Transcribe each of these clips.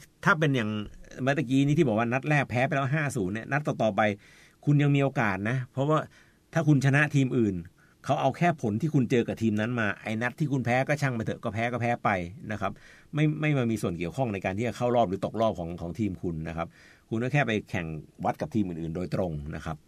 ถ้าเป็นอย่างเมื่อกี้นี้ที่บอกว่านัดแรกแพ้ไปแล้ว 5-0 เนี่ยนัดต่อๆไปคุณยังมีโอกาสนะเพราะว่าถ้าคุณชนะทีมอื่นเขาเอาแค่ผลที่คุณเจอกับทีมนั้นมาไอ้นัดที่คุณแพ้ก็ช่างไปเถอะก็แพ้ไปนะครับไม่มามีส่วนเกี่ยวข้องในการที่จะเข้ารอบหรือตกรอบของทีมคุณนะครับคุณก็แค่ไปแข่งวัดกับทีมอื่นๆโดยตรงนะครับ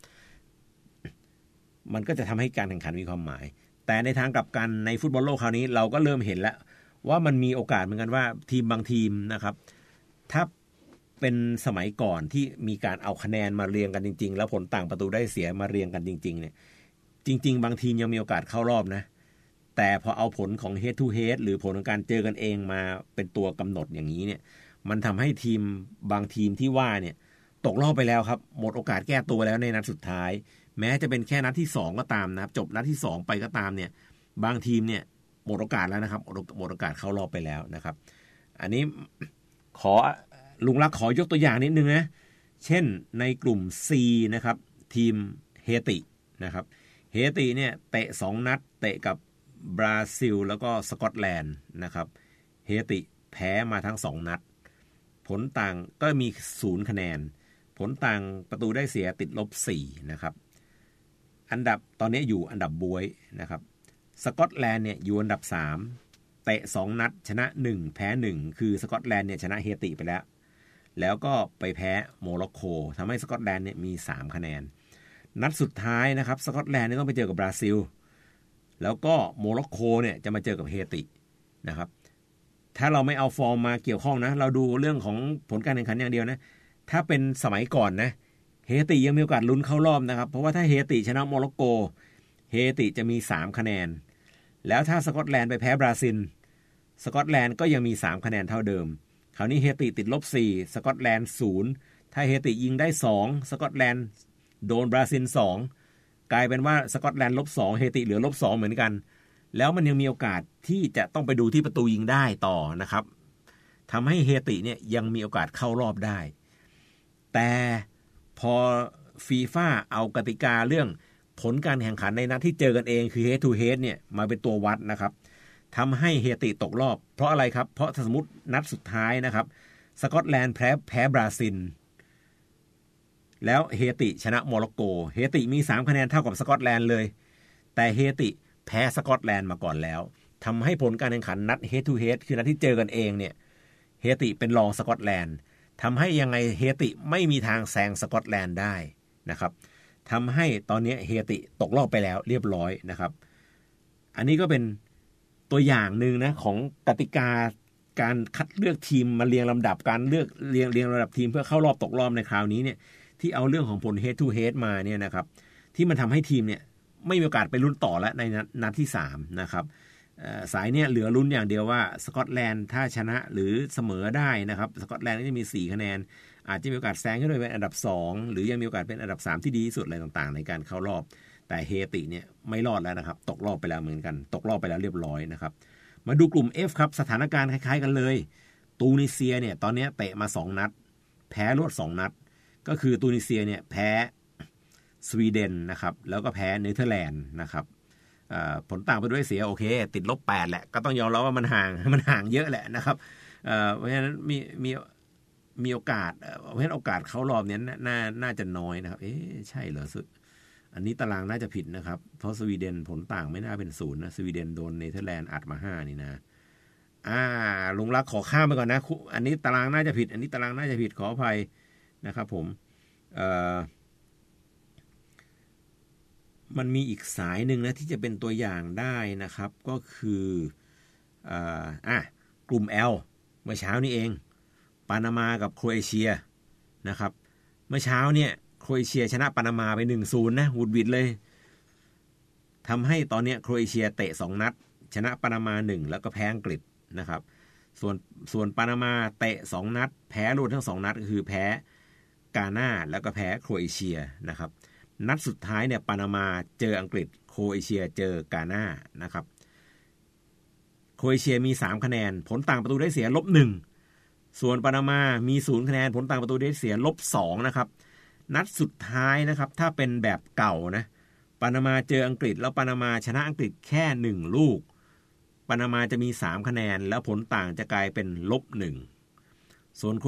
มันก็จะทำให้การแข่งขันมีความหมายแต่ในทางกลับกันในฟุตบอลโลกคราวนี้เราก็เริ่มเห็นแล้วว่ามันมีโอกาสเหมือนกันว่าทีมบางทีมนะครับถ้าเป็นสมัยก่อนที่มีการเอาคะแนนมาเรียงกันจริงๆแล้วผลต่างประตูได้เสียมาเรียงกันจริงๆเนี่ยจริงๆบางทีมยังมีโอกาสเข้ารอบนะแต่พอเอาผลของ head to head หรือผลของการเจอกันเองมาเป็นตัวกำหนดอย่างนี้เนี่ยมันทำให้ทีมบางทีมที่ว่าเนี่ยตกรอบไปแล้วครับหมดโอกาสแก้ตัวแล้วในนัดสุดท้ายแม้จะเป็นแค่นัดที่2ก็ตามนะครับจบนัดที่2ไปก็ตามเนี่ยบางทีมเนี่ยหมดโอกาสแล้วนะครับหมดโอกาสเข้ารอบไปแล้วนะครับอันนี้ลุงรักขอยกตัวอย่างนิดนึงนะเช่นในกลุ่ม C นะครับทีมเฮตินะครับเฮติเนี่ยเตะ2นัดเตะกับบราซิลแล้วก็สกอตแลนด์นะครับเฮติแพ้มาทั้ง2นัดผลต่างก็มี0คะแนนผลต่างประตูได้เสียติดลบ4นะครับอันดับตอนนี้อยู่อันดับบวยนะครับสกอตแลนด์เนี่ยอยู่อันดับ3เตะ2นัดชนะ1แพ้1คือสกอตแลนด์เนี่ยชนะเฮติไปแล้วก็ไปแพ้โมร็อกโกทำให้สกอตแลนด์เนี่ยมี3คะแนนนัดสุดท้ายนะครับสกอตแลนด์ต้องไปเจอกับบราซิลแล้วก็โมร็อกโกเนี่ยจะมาเจอกับเฮตินะครับถ้าเราไม่เอาฟอร์มมาเกี่ยวข้องนะเราดูเรื่องของผลการแข่งขันอย่างเดียวนะถ้าเป็นสมัยก่อนนะเฮติยังมีโอกาสลุ้นเข้ารอบนะครับเพราะว่าถ้าเฮติชนะโมร็อกโกเฮติจะมี3คะแนนแล้วถ้าสกอตแลนด์ไปแพ้บราซิลสกอตแลนด์ก็ยังมี3คะแนนเท่าเดิมคราวนี้เฮติติดลบ4สกอตแลนด์0ถ้าเฮติยิงได้2สกอตแลนด์โดนบราซิล2กลายเป็นว่าสกอตแลนด์ลบ2เฮติเหลือลบ2เหมือนกันแล้วมันยังมีโอกาสที่จะต้องไปดูที่ประตูยิงได้ต่อนะครับทำให้เฮติเนี่ยยังมีโอกาสเข้ารอบได้แต่พอฟีฟ่าเอากติกาเรื่องผลการแข่งขันในนัดที่เจอกันเองคือ head to head เนี่ยมาเป็นตัววัดนะครับทำให้เฮติตกรอบเพราะอะไรครับเพราะสมมตินัดสุดท้ายนะครับสกอตแลนด์แพ้บราซิลแล้วเฮติชนะโมร็อกโกเฮติมี3คะแนนเท่ากับสกอตแลนด์เลยแต่เฮติแพ้สกอตแลนด์มาก่อนแล้วทำให้ผลการแข่งขันนัด head to head คือนัดที่เจอกันเองเนี่ยเฮติเป็นรองสกอตแลนด์ทำให้ยังไงเฮติไม่มีทางแซงสกอตแลนด์ได้นะครับทำให้ตอนนี้เฮติตกรอบไปแล้วเรียบร้อยนะครับอันนี้ก็เป็นตัวอย่างหนึ่งนะของกติกาการคัดเลือกทีมมาเรียงลำดับการเลือกเรียงลำดับทีมเพื่อเข้ารอบตกรอบในคราวนี้เนี่ยที่เอาเรื่องของผล head to head มาเนี่ยนะครับที่มันทำให้ทีมเนี่ยไม่มีโอกาสไปลุ้นต่อแล้วในนัดที่3นะครับสายเนี่ยเหลือลุ้นอย่างเดียวว่าสกอตแลนด์ถ้าชนะหรือเสมอได้นะครับสกอตแลนด์ก็จะมี4คะแนนอาจจะมีโอกาสแซงขึ้นไปเป็นอันดับ2หรือยังมีโอกาสเป็นอันดับ3ที่ดีที่สุดอะไรต่างๆในการเข้ารอบแต่เฮติเนี่ยไม่รอดแล้วนะครับตกรอบไปแล้วเหมือนกันตกรอบไปแล้วเรียบร้อยนะครับมาดูกลุ่ม F ครับสถานการณ์คล้ายๆกันเลยตูนิเซียเนี่ยตอนนี้เตะมา2นัดแพ้รวด2นัดก็คือตูนิเซียเนี่ยแพ้สวีเดนนะครับแล้วก็แพ้เนเธอร์แลนด์นะครับผลต่างไปด้วยเสียโอเคติดลบ8แหละก็ต้องยอมรับว่ามันห่างเยอะแหละนะครับเพราะฉะนั้นมีโอกาสเพราะฉะนั้นโอกาสเข้ารอบนี้น่าจะน้อยนะครับใช่เหรออันนี้ตารางน่าจะผิดนะครับเพราะสวีเดนผลต่างไม่น่าเป็น0นะสวีเดนโดนเนเธอร์แลนด์อัดมา5นี่นะลุงรักขอข้ามไปก่อนนะอันนี้ตารางน่าจะผิดอันนี้ตารางน่าจะผิดขออภัยนะครับผมมันมีอีกสายหนึ่งนะที่จะเป็นตัวอย่างได้นะครับก็คือกลุ่ม L เมื่อเช้านี้เองปานามากับโครเอเชียนะครับเมื่อเช้าเนี่ยโครเอเชียชนะปานามาไป 1-0 นะหวุดหวิดเลยทำให้ตอนนี้โครเอเชียเตะ2นัดชนะปานามา1แล้วก็แพ้อังกฤษนะครับส่วนปานามาเตะ2นัดแพ้รวดทั้ง2นัดก็คือแพ้กาน่าแล้วก็แพ้โครเอเชียนะครับนัดสุดท้ายเนี่ยปานามาเจออังกฤษโครเอเชียเจอกาน่านะครับโครเอเชียมี3คะแนนผลต่างประตูได้เสีย-1ส่วนปานามามี0คะแนนผลต่างประตูได้เสีย-2นะครับนัดสุดท้ายนะครับถ้าเป็นแบบเก่านะปานามาเจออังกฤษแล้วปานามาชนะอังกฤษแค่1ลูกปานามาจะมี3คะแนนแล้วผลต่างจะกลายเป็น-1ส่วน